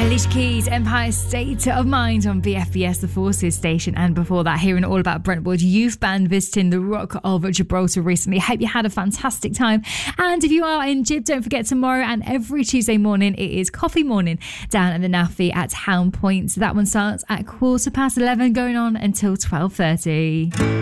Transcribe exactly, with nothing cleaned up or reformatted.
Alicia Keys, Empire State of Mind on B F B S, the Forces station. And before that, hearing all about Brentwood Youth Band visiting the Rock of Gibraltar recently. Hope you had a fantastic time. And if you are in Gib, don't forget tomorrow and every Tuesday morning, it is coffee morning down at the Naffy at Hound Point. So that one starts at quarter past eleven, going on until twelve thirty.